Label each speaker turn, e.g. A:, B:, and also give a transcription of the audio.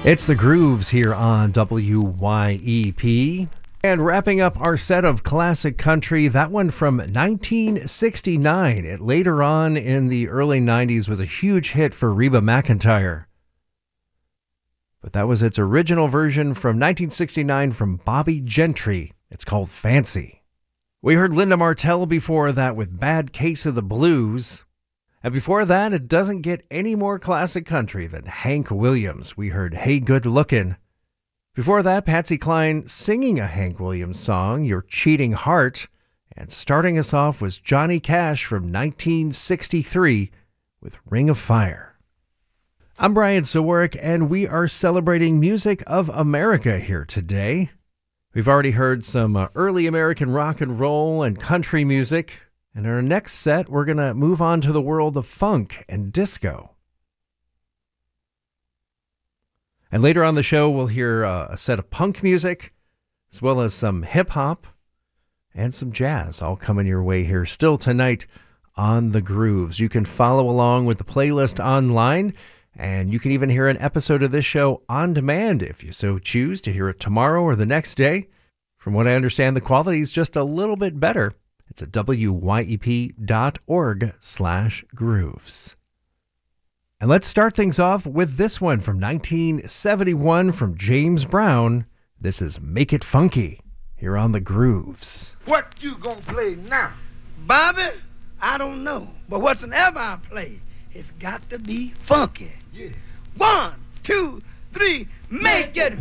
A: It's the Grooves here on WYEP. And wrapping up our set of classic country, that one from 1969. It later on in the early 90s was a huge hit for Reba McEntire. But that was its original version from 1969 from Bobby Gentry. It's called Fancy. We heard Linda Martell before that with Bad Case of the Blues. And before that, it doesn't get any more classic country than Hank Williams. We heard Hey Good Lookin'. Before that, Patsy Cline singing a Hank Williams song, Your Cheating Heart. And starting us off was Johnny Cash from 1963 with Ring of Fire. I'm Brian Sawarek, and we are celebrating Music of America here today. We've already heard some early American rock and roll and country music. And in our next set, we're going to move on to the world of funk and disco. And later on the show, we'll hear a set of punk music, as well as some hip-hop and some jazz, all coming your way here still tonight on The Grooves. You can follow along with the playlist online, and you can even hear an episode of this show on demand if you so choose to hear it tomorrow or the next day. From what I understand, the quality is just a little bit better. It's at wyep.org/grooves. And let's start things off with this one from 1971 from James Brown. This is Make It Funky here on The Grooves.
B: What you gonna play now? Bobby, I don't know. But whatsoever I play, it's got to be funky. Yeah. 1, 2, 3, make it